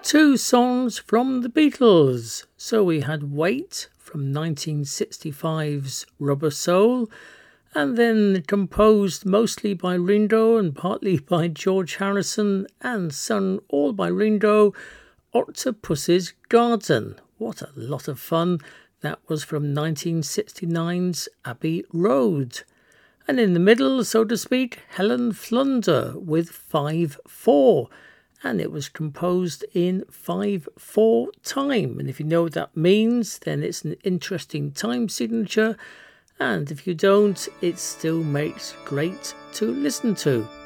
Two songs from the Beatles. So we had Wait from 1965's Rubber Soul, and then composed mostly by Ringo and partly by George Harrison and sung all by Ringo, Octopus's Garden. What a lot of fun. That was from 1969's Abbey Road. And in the middle, so to speak, Helen Flunder with 5/4. And it was composed in 5/4 time. And if you know what that means, then it's an interesting time signature. And if you don't, it still makes great to listen to.